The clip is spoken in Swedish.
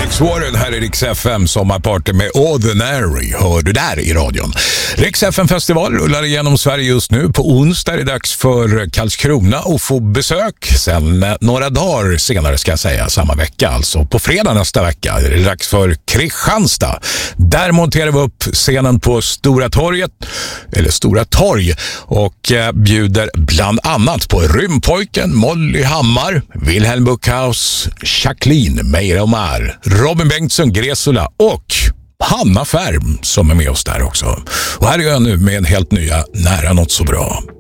Alex Warren här i Rix FM, sommarparty med Ordinary hör du där i radion. Rix FM-festival rullar igenom Sverige just nu. På onsdag är det dags för Karlskrona att få besök. Sen några dagar senare, ska jag säga, samma vecka, alltså på fredag nästa vecka, är det dags för Kristianstad. Där monterar vi upp scenen på Stora torget, eller Stora torg, och bjuder bland annat på Rymdpojken, Molly Hammar, Wilhelm Buckhaus, Jacqueline Meiromar, Robin Bengtsson, Gresula och Hanna Färm som är med oss där också. Och här är jag nu med en helt nya Nära något så bra.